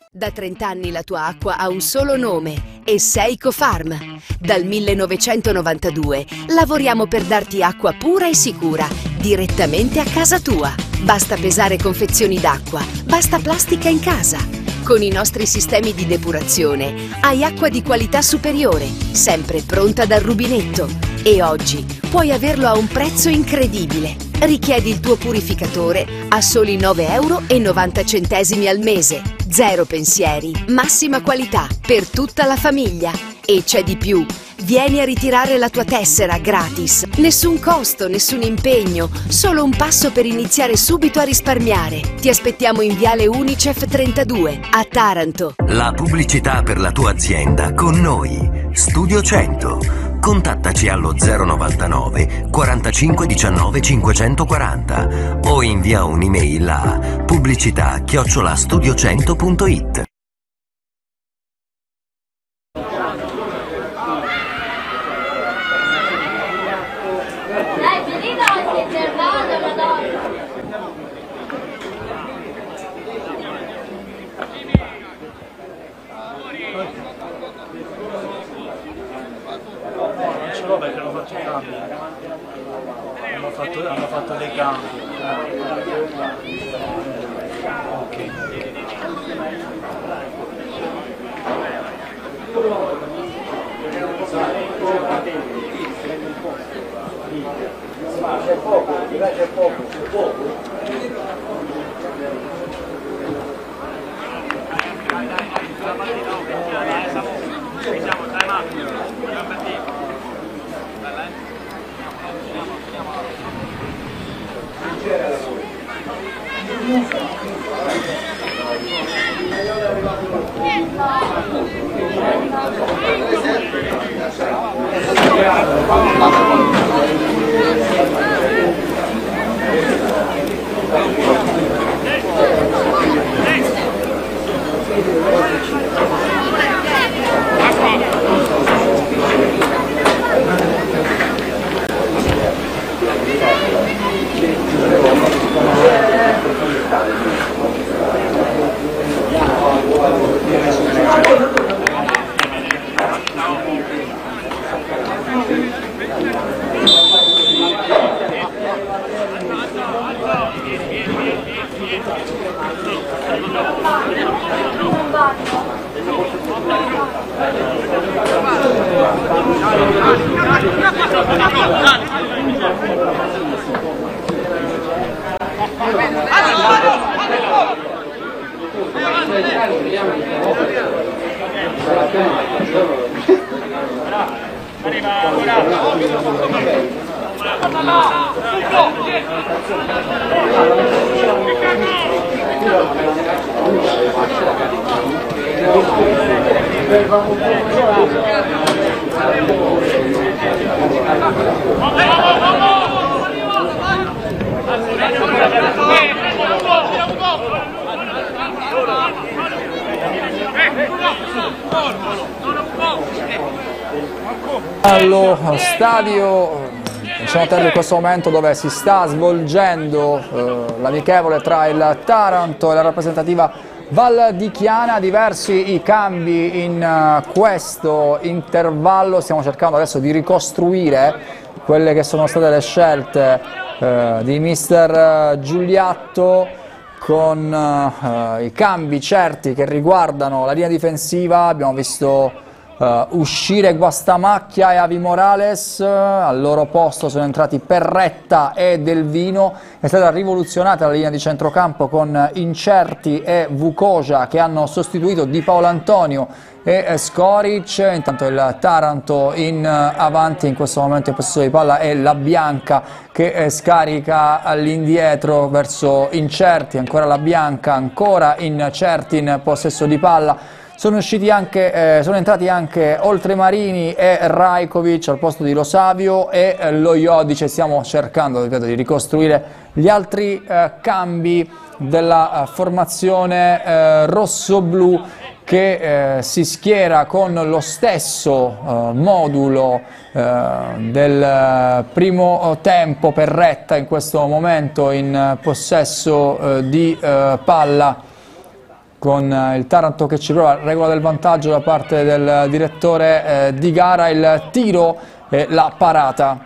Da 30 anni la tua acqua ha un solo nome e sei Ecofarm. Dal 1992 lavoriamo per darti acqua pura e sicura direttamente a casa tua. Basta pesare confezioni d'acqua, basta plastica in casa. Con i nostri sistemi di depurazione hai acqua di qualità superiore, sempre pronta dal rubinetto. E oggi puoi averlo a un prezzo incredibile. Richiedi il tuo purificatore a soli 9,90 € al mese. Zero pensieri, massima qualità per tutta la famiglia. E c'è di più. Vieni a ritirare la tua tessera gratis. Nessun costo, nessun impegno, solo un passo per iniziare subito a risparmiare. Ti aspettiamo in Viale Unicef 32 a Taranto. La pubblicità per la tua azienda con noi. Studio 100. Contattaci allo 099 45 19 540 o invia un'email a pubblicità@studio100.it. Perché hanno fatto i cambi, hanno fatto dei cambi. Ok. C'è poco, c'è poco, Allo stadio San Telmo in questo momento dove si sta svolgendo l'amichevole tra il Taranto e la rappresentativa Val di Chiana. Diversi i cambi in questo intervallo, stiamo cercando adesso di ricostruire quelle che sono state le scelte di mister Giuliatto, con i cambi certi che riguardano la linea difensiva. Abbiamo visto uscire Guastamacchia e Avi Morales, al loro posto sono entrati Perretta e Delvino. È stata rivoluzionata la linea di centrocampo con Incerti e Vukoja che hanno sostituito Di Paolo Antonio e Skoric. Intanto il Taranto in avanti, in questo momento in possesso di palla è La Bianca che scarica all'indietro verso Incerti, ancora La Bianca, ancora Incerti in possesso di palla. Sono entrati anche Oltremarini e Rajkovic al posto di Rosavio e lo Jodice. Stiamo cercando, ripeto, di ricostruire gli altri cambi della formazione rossoblu, che si schiera con lo stesso modulo del primo tempo. Perretta in questo momento in possesso di palla con il Taranto che ci prova, regola del vantaggio da parte del direttore di gara, il tiro e la parata.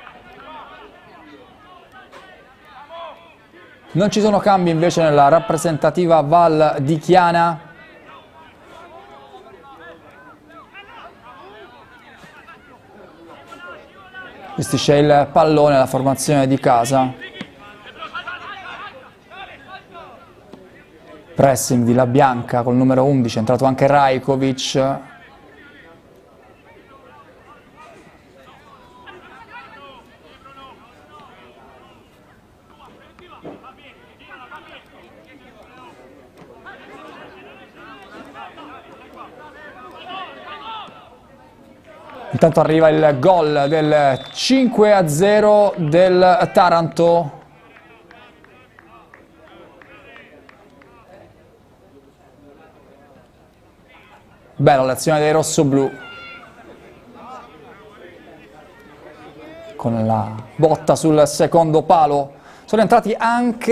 Non ci sono cambi invece nella rappresentativa Val di Chiana. Gestisce il pallone la formazione di casa. Pressing di La Bianca col numero 11, è entrato anche Rajkovic. Intanto arriva il gol del 5-0 del Taranto. Bella l'azione dei rossoblù. Con la botta sul secondo palo. Sono entrati anche